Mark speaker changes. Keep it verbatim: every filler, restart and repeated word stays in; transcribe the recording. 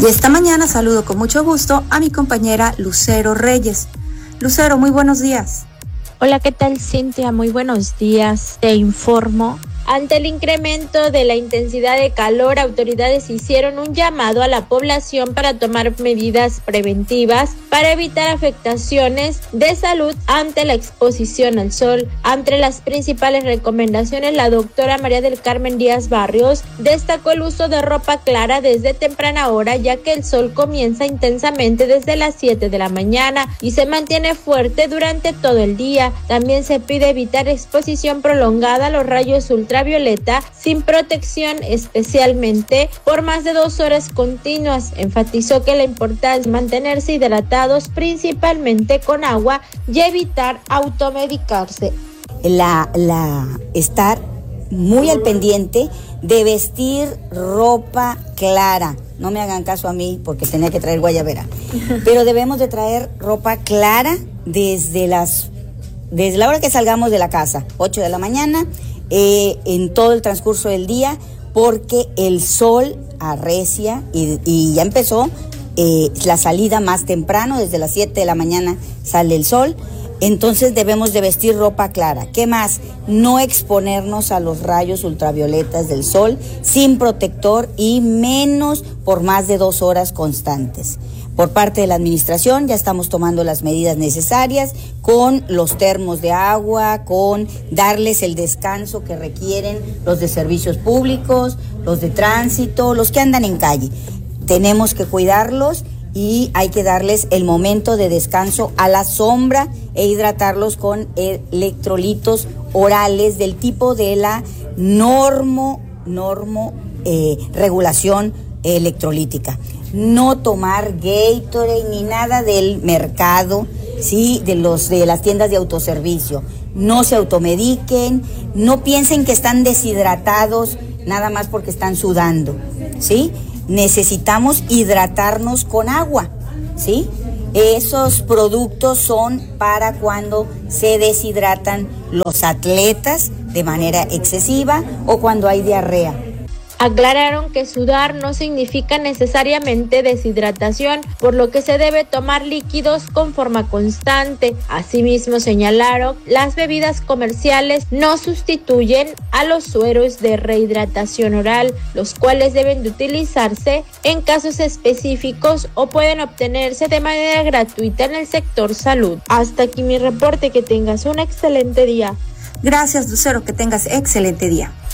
Speaker 1: Y esta mañana saludo con mucho gusto a mi compañera Lucero Reyes. Lucero, muy buenos días.
Speaker 2: Hola, ¿qué tal, Cintia? Muy buenos días. Te informo. Ante el incremento de la intensidad de calor, autoridades hicieron un llamado a la población para tomar medidas preventivas para evitar afectaciones de salud ante la exposición al sol. Entre las principales recomendaciones, la doctora María del Carmen Díaz Barrios destacó el uso de ropa clara desde temprana hora, ya que el sol comienza intensamente desde las siete de la mañana y se mantiene fuerte durante todo el día. También se pide evitar exposición prolongada a los rayos ultravioleta sin protección, especialmente por más de dos horas continuas. Enfatizó que la importancia es mantenerse hidratados, principalmente con agua, y evitar automedicarse.
Speaker 3: La, la estar muy al pendiente de vestir ropa clara. No me hagan caso a mí porque tenía que traer guayabera. Pero debemos de traer ropa clara desde las desde la hora que salgamos de la casa, ocho de la mañana, eh, en todo el transcurso del día, porque el sol arrecia y, y ya empezó eh, la salida más temprano, desde las siete de la mañana sale el sol. Entonces debemos de vestir ropa clara. ¿Qué más? No exponernos a los rayos ultravioletas del sol sin protector y menos por más de dos horas constantes. Por parte de la administración ya estamos tomando las medidas necesarias con los termos de agua, con darles el descanso que requieren los de servicios públicos, los de tránsito, los que andan en calle. Tenemos que cuidarlos y hay que darles el momento de descanso a la sombra e hidratarlos con electrolitos orales del tipo de la normo, normo eh, regulación electrolítica. No tomar Gatorade ni nada del mercado, sí, de los de las tiendas de autoservicio. No se automediquen, no piensen que están deshidratados nada más porque están sudando, ¿sí? Necesitamos hidratarnos con agua, ¿sí? Esos productos son para cuando se deshidratan los atletas de manera excesiva o cuando hay diarrea.
Speaker 2: Aclararon que sudar no significa necesariamente deshidratación, por lo que se debe tomar líquidos con forma constante. Asimismo, señalaron, las bebidas comerciales no sustituyen a los sueros de rehidratación oral, los cuales deben de utilizarse en casos específicos o pueden obtenerse de manera gratuita en el sector salud. Hasta aquí mi reporte, que tengas un excelente día.
Speaker 1: Gracias, Lucero, que tengas excelente día.